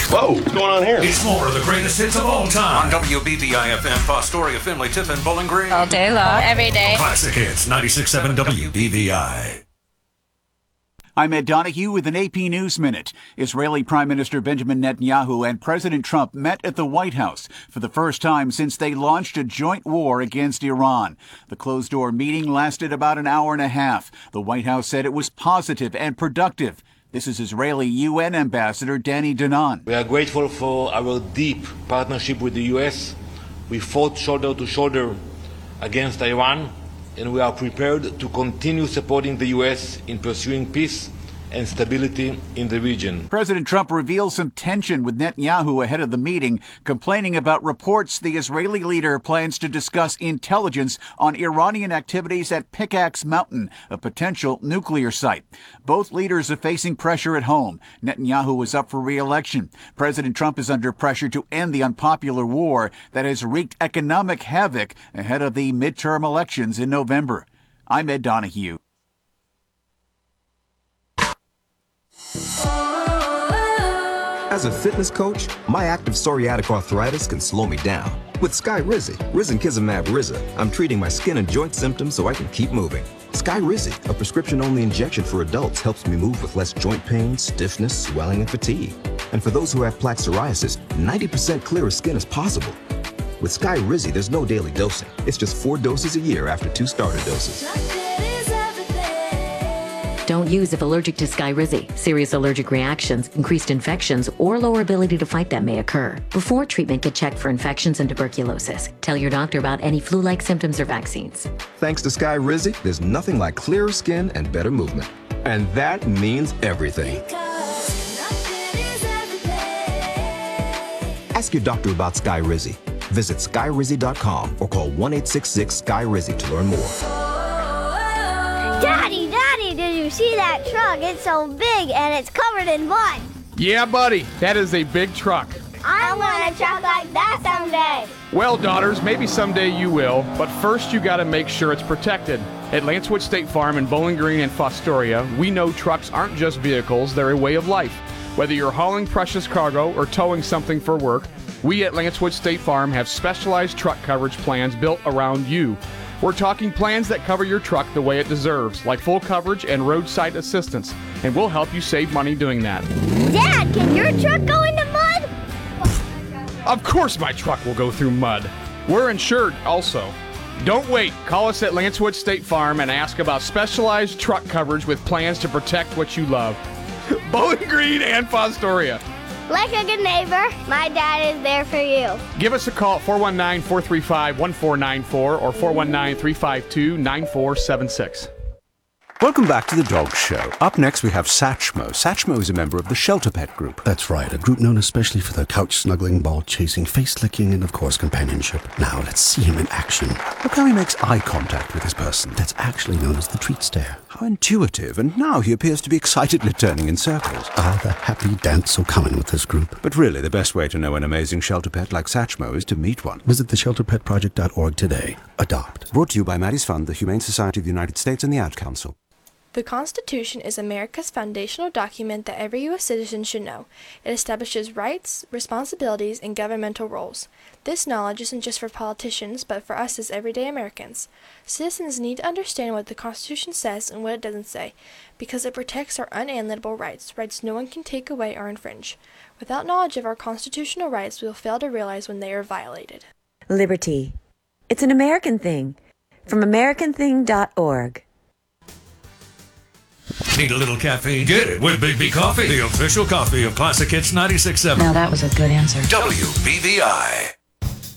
Whoa, what's going on here? It's more of the greatest hits of all time. On WBVI FM, Fostoria, Findlay, Tiffin, Bowling Green. All day long, every day. Classic hits, 96.7 WBVI. I'm Ed Donahue with an AP News Minute. Israeli Prime Minister Benjamin Netanyahu and President Trump met at the White House for the first time since they launched a joint war against Iran. The closed-door meeting lasted about an hour and a half. The White House said it was positive and productive. This is Israeli UN Ambassador Danny Danon. We are grateful for our deep partnership with the U.S. We fought shoulder to shoulder against Iran, and we are prepared to continue supporting the U.S. in pursuing peace and stability in the region. President Trump revealed some tension with Netanyahu ahead of the meeting, complaining about reports the Israeli leader plans to discuss intelligence on Iranian activities at Pickaxe Mountain, a potential nuclear site. Both leaders are facing pressure at home. Netanyahu is up for re-election. President Trump is under pressure to end the unpopular war that has wreaked economic havoc ahead of the midterm elections in November. I'm Ed Donahue. As a fitness coach, my active psoriatic arthritis can slow me down. With Skyrizi, Risankizumab Riza, I'm treating my skin and joint symptoms so I can keep moving. Skyrizi, a prescription-only injection for adults, helps me move with less joint pain, stiffness, swelling, and fatigue. And for those who have plaque psoriasis, 90% clearer skin is possible. With Skyrizi, there's no daily dosing. It's just 4 doses a year after 2 starter doses. Don't use if allergic to Skyrizi. Serious allergic reactions, increased infections, or lower ability to fight them may occur. Before treatment, get checked for infections and tuberculosis. Tell your doctor about any flu-like symptoms or vaccines. Thanks to Skyrizi, there's nothing like clearer skin and better movement. And that means everything. Ask your doctor about Skyrizi. Visit Skyrizi.com or call 1-866-SKY-RIZZI to learn more. Daddy, did you see that truck? It's so big and it's covered in mud. Yeah, buddy, that is a big truck. I want a truck like that someday. Well, daughters, maybe someday you will, but first you gotta make sure it's protected. At Lancewood State Farm in Bowling Green and Fostoria, we know trucks aren't just vehicles, they're a way of life. Whether you're hauling precious cargo or towing something for work, we at Lancewood State Farm have specialized truck coverage plans built around you. We're talking plans that cover your truck the way it deserves, like full coverage and roadside assistance, and we'll help you save money doing that. Dad, can your truck go into mud? Of course my truck will go through mud. We're insured also. Don't wait. Call us at Lancewood State Farm and ask about specialized truck coverage with plans to protect what you love. Bowling Green and Fostoria. Like a good neighbor, my dad is there for you. Give us a call at 419-435-1494 or 419-352-9476. Welcome back to The Dog Show. Up next we have Satchmo. Satchmo is a member of the Shelter Pet Group. That's right, a group known especially for their couch-snuggling, ball-chasing, face-licking, and of course companionship. Now let's see him in action. Look how he makes eye contact with his person. That's actually known as the treat stare. How intuitive, and now he appears to be excitedly turning in circles. Ah, the happy dance so common with this group. But really, the best way to know an amazing shelter pet like Satchmo is to meet one. Visit theshelterpetproject.org today. Adopt. Brought to you by Maddie's Fund, the Humane Society of the United States, and the Ad Council. The Constitution is America's foundational document that every U.S. citizen should know. It establishes rights, responsibilities, and governmental roles. This knowledge isn't just for politicians, but for us as everyday Americans. Citizens need to understand what the Constitution says and what it doesn't say, because it protects our unalienable rights, rights no one can take away or infringe. Without knowledge of our constitutional rights, we will fail to realize when they are violated. Liberty. It's an American thing. From AmericanThing.org. Need a little caffeine? Get it with Big B Coffee, the official coffee of Classic Hits 96.7. Now that was a good answer. WBVI.